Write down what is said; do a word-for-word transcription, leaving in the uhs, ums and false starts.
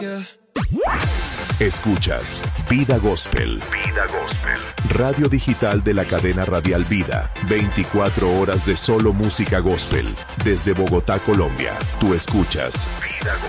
Escuchas Vida Gospel. Vida Gospel. Radio digital de la cadena radial Vida. veinticuatro horas de solo música gospel. Desde Bogotá, Colombia. Tú escuchas Vida Gospel.